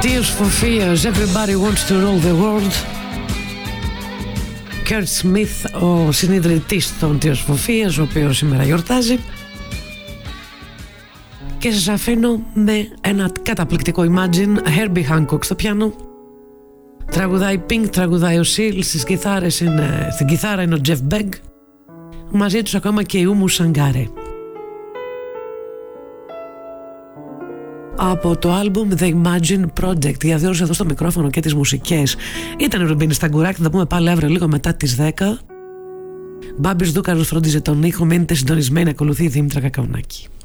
Tears for Fears, Everybody Wants to Rule the World. Kurt Smith, ο συνειδητής των Tears for Fears, ο οποίος σήμερα γιορτάζει. Και σας αφήνω με ένα καταπληκτικό Imagine, Herbie Hancock στο πιάνο. Τραγουδάει Pink, τραγουδάει ο Seal, στην κιθάρα είναι ο Jeff Beck. Μαζί τους ακόμα και η Ούμου Σαγκάρε. Από το άλμπουμ The Imagine Project. Διαδίωσα εδώ στο μικρόφωνο και τις μουσικές. Ήταν η Ρουμπίνη Σταγκουράκη, θα πούμε πάλι αύριο λίγο μετά τις 10. Μπάμπης Δούκαρος φρόντιζε τον ήχο. Μείνετε συντονισμένοι, ακολουθεί η Δήμητρα Κακαουνάκη.